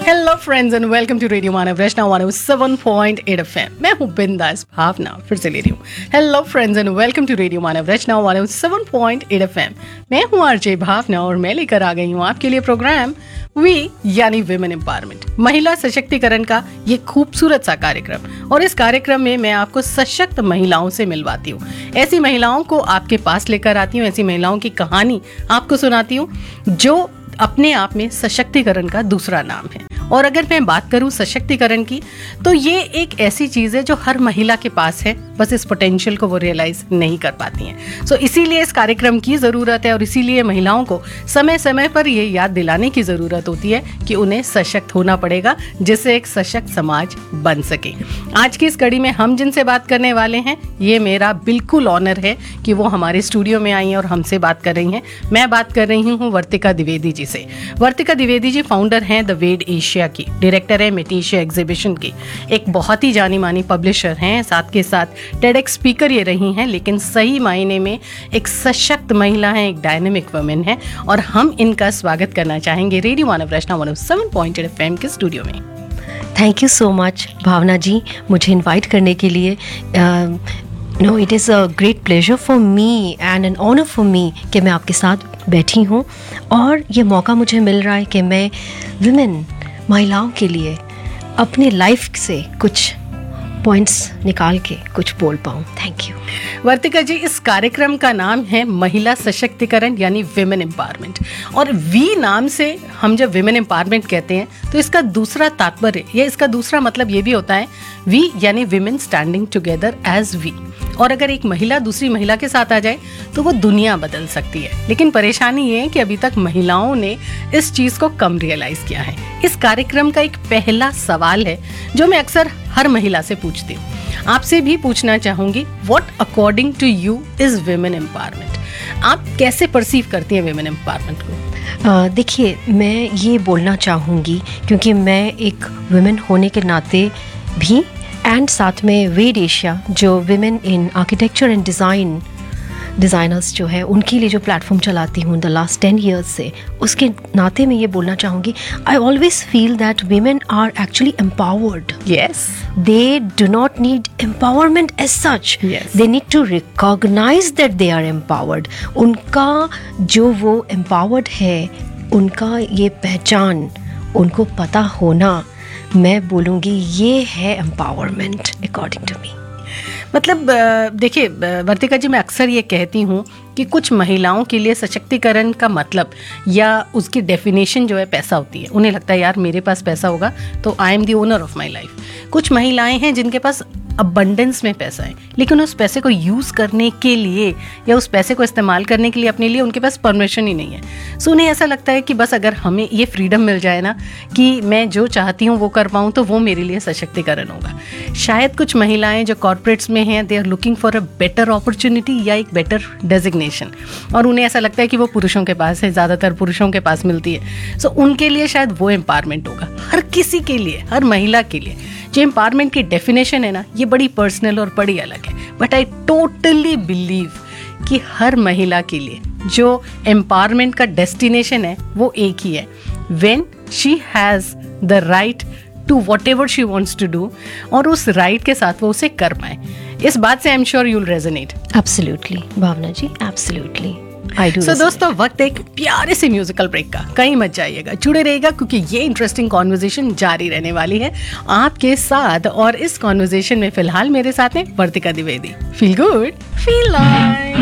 Hello friends and welcome to radio Manav Rachna 107.8 FM। मैं हूँ बिंदास भावना, फिर से ले रही हूँ। Hello friends and welcome to radio Manav Rachna 107.8 FM। मैं हूँ आरजे भावना और मैं लेकर आ गई हूँ आपके लिए प्रोग्राम वी यानी विमेन एम्पावरमेंट, महिला सशक्तिकरण का ये खूबसूरत सा कार्यक्रम। और इस कार्यक्रम में मैं आपको सशक्त महिलाओं से मिलवाती हूँ, ऐसी महिलाओं को आपके पास लेकर आती हूँ, ऐसी महिलाओं की कहानी आपको सुनाती हूँ जो अपने आप में सशक्तिकरण का दूसरा नाम है। और अगर मैं बात करूं सशक्तिकरण की, तो ये एक ऐसी चीज़ है जो हर महिला के पास है, बस इस पोटेंशियल को वो रियलाइज नहीं कर पाती हैं। सो इसीलिए इस कार्यक्रम की ज़रूरत है और इसीलिए महिलाओं को समय समय पर ये याद दिलाने की ज़रूरत होती है कि उन्हें सशक्त होना पड़ेगा, जिससे एक सशक्त समाज बन सके। आज की इस कड़ी में हम जिनसे बात करने वाले हैं, ये मेरा बिल्कुल ऑनर है कि वो हमारे स्टूडियो में आई हैं और हमसे बात कर रही हैं। मैं बात कर रही हूँ वर्तिका द्विवेदी जी से। वर्तिका द्विवेदी जी फाउंडर हैं द वेड एशिया की, डायरेक्टर है मेटेशिया एग्जीबिशन की, एक बहुत ही जानी मानी पब्लिशर हैं, साथ के साथ टेडेक्स स्पीकर ये रही हैं, लेकिन सही मायने में एक सशक्त महिला है, एक डायनेमिक वुमेन है। और हम इनका स्वागत करना चाहेंगे रेडियो मानव रचना 107.8 FM के स्टूडियो में। थैंक यू सो मच भावना जी, मुझे इनवाइट करने के लिए। No, it is a great pleasure for me and an honour for me कि मैं आपके साथ बैठी हूँ और ये मौका मुझे मिल रहा है कि मैं विमेन, महिलाओं के लिए अपने लाइफ से कुछ पॉइंट्स निकाल के कुछ बोल पाऊँ। थैंक यू वर्तिका जी। इस कार्यक्रम का नाम है महिला सशक्तिकरण यानी विमेन एम्पावरमेंट। और वी नाम से हम जब विमेन एम्पावरमेंट कहते हैं तो इसका दूसरा तात्पर्य या इसका दूसरा मतलब ये भी होता है वी यानी women standing together as we. और अगर एक महिला दूसरी महिला के साथ आ जाए तो वो दुनिया बदल सकती है। लेकिन परेशानी ये है कि अभी तक महिलाओं ने इस चीज़ को कम रियलाइज किया है। इस कार्यक्रम का एक पहला सवाल है जो मैं अक्सर हर महिला से पूछती हूँ, आपसे भी पूछना चाहूंगी, what according to you is women empowerment? आप कैसे परसीव करती हैं विमेन एम्पावरमेंट को? देखिए, मैं ये बोलना चाहूँगी क्योंकि मैं एक वुमेन होने के नाते भी एंड साथ में वेड एशिया जो women in architecture and designers जो है उनके लिए जो प्लेटफॉर्म चलाती हूँ द लास्ट 10 years से, उसके नाते मैं ये बोलना चाहूँगी, I always feel that women are actually empowered. Yes, they do not need empowerment as such, they need to recognise that they are empowered. उनका जो वो एम्पावर्ड है, उनका ये पहचान, उनको पता होना, मैं बोलूँगी ये है एम्पावरमेंट अकॉर्डिंग टू मी। मतलब देखिए वर्तिका जी, मैं अक्सर ये कहती हूँ कि कुछ महिलाओं के लिए सशक्तिकरण का मतलब या उसकी डेफिनेशन जो है पैसा होती है। उन्हें लगता है यार मेरे पास पैसा होगा तो I am the owner of my life. कुछ महिलाएं हैं जिनके पास अबंडेंस में पैसा है, लेकिन उस पैसे को यूज़ करने के लिए या उस पैसे को इस्तेमाल करने के लिए अपने लिए उनके पास परमिशन ही नहीं है। सो उन्हें ऐसा लगता है कि बस अगर हमें ये फ्रीडम मिल जाए ना कि मैं जो चाहती हूँ वो कर पाऊँ, तो वो मेरे लिए सशक्तिकरण होगा। शायद कुछ महिलाएं जो कॉर्पोरेट्स में हैं, they are looking for a better opportunity या एक बेटर डेजिग्नेशन, और उन्हें ऐसा लगता है कि वो पुरुषों के पास है, ज़्यादातर पुरुषों के पास मिलती है। सो उनके लिए शायद वो एम्पावरमेंट होगा। हर किसी के लिए, हर महिला के लिए जो एम्पावरमेंट की डेफिनेशन है ना, ये बड़ी पर्सनल और बड़ी अलग है। बट आई टोटली बिलीव कि हर महिला के लिए जो एम्पावरमेंट का डेस्टिनेशन है वो एक ही है, when she has the right to what ever she wants to do, और उस राइट के साथ वो उसे कर पाए। इस बात से I am sure you will resonate. Absolutely Bhavna ji, absolutely. सो दोस्तों, वक्त एक प्यारे से म्यूजिकल ब्रेक का, कहीं मत जाइएगा, जुड़े रहिएगा क्योंकि ये इंटरेस्टिंग कॉन्वर्जेशन जारी रहने वाली है आपके साथ। और इस कॉन्वर्जेशन में फिलहाल मेरे साथ हैं वर्तिका Dwivedi. Feel good, feel like.